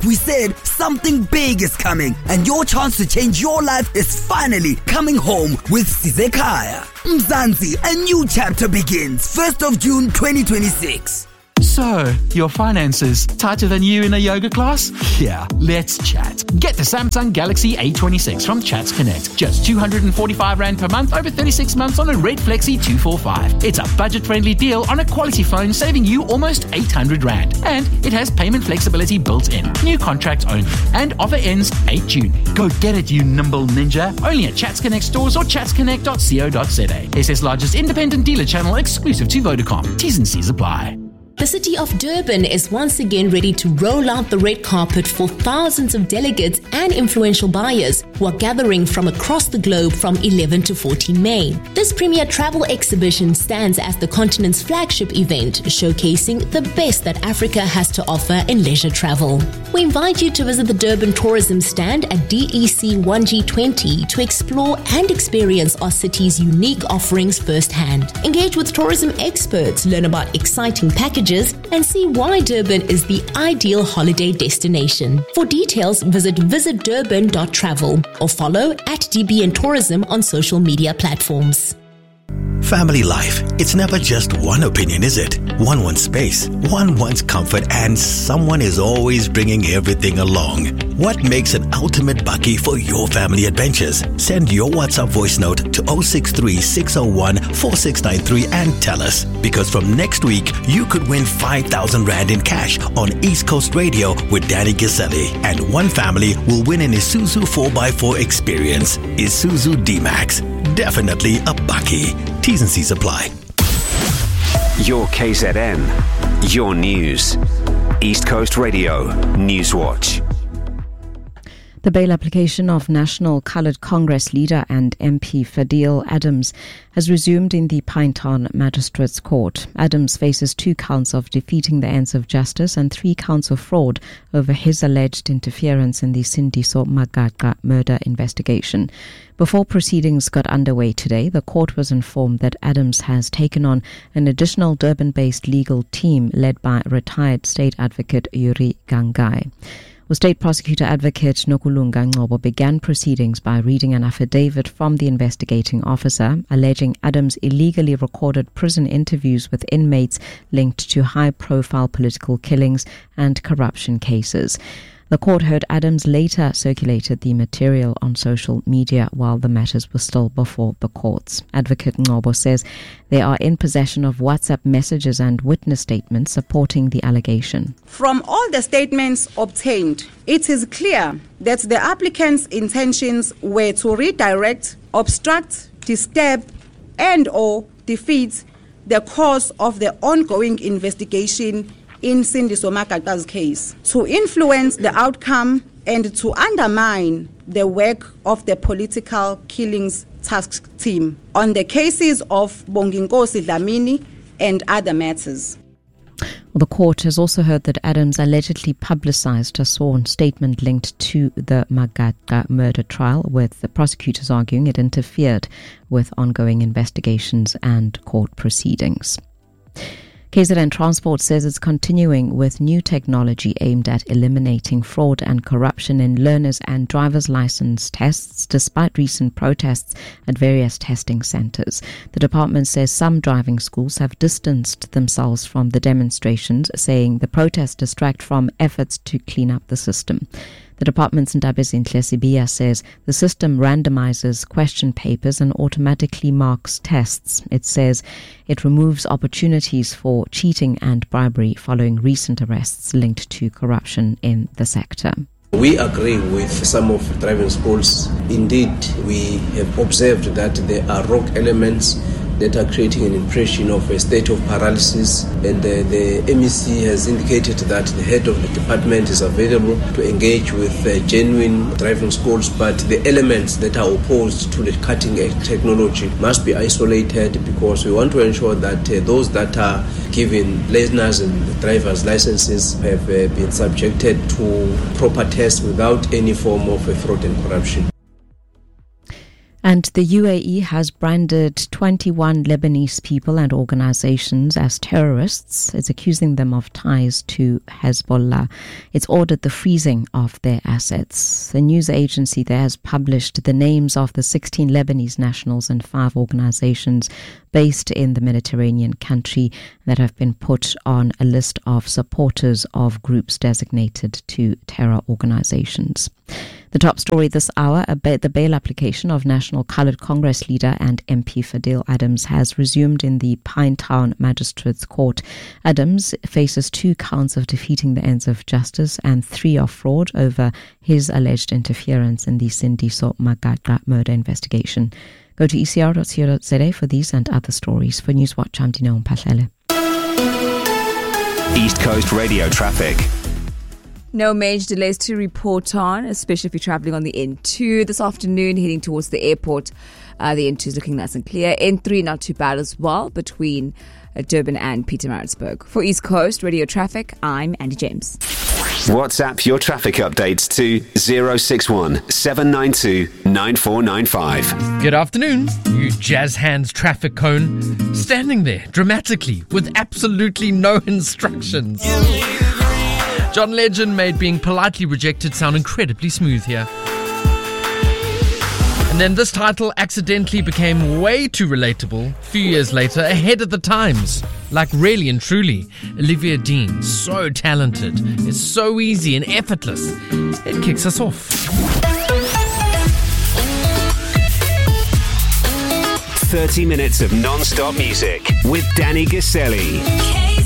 we said, something big is coming, and your chance to change your life is finally coming home with Sizekaya. Mzansi, a new chapter begins 1st of June 2026. So, your finances tighter than you in a yoga class? Yeah, let's chat. Get the Samsung Galaxy A26 from Chats Connect. Just 245 Rand per month over 36 months on a Red Flexi 245. It's a budget-friendly deal on a quality phone, saving you almost 800 Rand. And it has payment flexibility built in. New contracts only. And offer ends 8 June. Go get it, you nimble ninja. Only at Chats Connect stores or chatsconnect.co.za. SA's largest independent dealer channel exclusive to Vodacom. T's and C's apply. The city of Durban is once again ready to roll out the red carpet for thousands of delegates and influential buyers who are gathering from across the globe from 11 to 14 May. This premier travel exhibition stands as the continent's flagship event, showcasing the best that Africa has to offer in leisure travel. We invite you to visit the Durban Tourism Stand at DEC 1G20 to explore and experience our city's unique offerings firsthand. Engage with tourism experts, learn about exciting packages, and see why Durban is the ideal holiday destination. For details, visit visitdurban.travel or follow @DBN Tourism on social media platforms. Family life, it's never just one opinion, is it? One wants space, one wants comfort, and someone is always bringing everything along. What makes an ultimate bakkie for your family adventures? Send your WhatsApp voice note to 063 601 4693 and tell us. Because from next week, you could win 5,000 Rand in cash on East Coast Radio with Danny Giseli. And one family will win an Isuzu 4x4 experience. Isuzu D-Max. Definitely a bakkie. T's and C's apply. Your KZN. Your news. East Coast Radio. Newswatch. The bail application of National Coloured Congress leader and MP Fadil Adams has resumed in the Pinetown Magistrates Court. Adams faces 2 counts of defeating the ends of justice and 3 counts of fraud over his alleged interference in the Sindiso Magaqa murder investigation. Before proceedings got underway today, the court was informed that Adams has taken on an additional Durban-based legal team led by retired State Advocate Yuri Gangai. Well, State Prosecutor Advocate Nokulunga Ngcobo began proceedings by reading an affidavit from the investigating officer alleging Adams illegally recorded prison interviews with inmates linked to high-profile political killings and corruption cases. The court heard Adams later circulated the material on social media while the matters were still before the courts. Advocate Ngcobo says they are in possession of WhatsApp messages and witness statements supporting the allegation. From all the statements obtained, it is clear that the applicant's intentions were to redirect, obstruct, disturb, and/or defeat the course of the ongoing investigation in Sindiso Magaqa's case, to influence the outcome and to undermine the work of the political killings task team on the cases of Bonginkosi Dlamini and other matters. The court has also heard that Adams allegedly publicized a sworn statement linked to the Magaqa murder trial, with the prosecutors arguing it interfered with ongoing investigations and court proceedings. KZN Transport says it's continuing with new technology aimed at eliminating fraud and corruption in learners and driver's license tests, despite recent protests at various testing centres. The department says some driving schools have distanced themselves from the demonstrations, saying the protests distract from efforts to clean up the system. The department's Ndabezinhle Sibiya says the system randomizes question papers and automatically marks tests. It says it removes opportunities for cheating and bribery following recent arrests linked to corruption in the sector. We agree with some of driving schools. Indeed, we have observed that there are rogue elements that are creating an impression of a state of paralysis, and the MEC has indicated that the head of the department is available to engage with genuine driving schools, but the elements that are opposed to the cutting-edge technology must be isolated, because we want to ensure that those that are given learners and drivers licenses have been subjected to proper tests without any form of fraud and corruption. And the UAE has branded 21 Lebanese people and organizations as terrorists. It's accusing them of ties to Hezbollah. It's ordered the freezing of their assets. The news agency there has published the names of the 16 Lebanese nationals and 5 organizations based in the Mediterranean country that have been put on a list of supporters of groups designated to terror organizations. The top story this hour, the bail application of National Coloured Congress leader and MP Fadil Adams has resumed in the Pinetown Magistrates Court. Adams faces 2 counts of defeating the ends of justice and 3 of fraud over his alleged interference in the Sindiso Magaqa murder investigation. Go to ecr.co.za for these and other stories. For Newswatch, I'm Dineo Mpahlele. East Coast Radio traffic. No major delays to report on, especially if you're travelling on the N2 this afternoon, heading towards the airport. The N2 is looking nice and clear. N3 not too bad as well between Durban and Pietermaritzburg. For East Coast Radio Traffic, I'm Andy James. WhatsApp your traffic updates to 061 792 9495. Good afternoon, you jazz hands traffic cone, standing there dramatically with absolutely no instructions. John Legend made being politely rejected sound incredibly smooth here. And then this title accidentally became way too relatable a few years later, ahead of the times. Like really and truly, Olivia Dean, so talented, it's so easy and effortless. It kicks us off. 30 minutes of non-stop music with Danny Gaselli.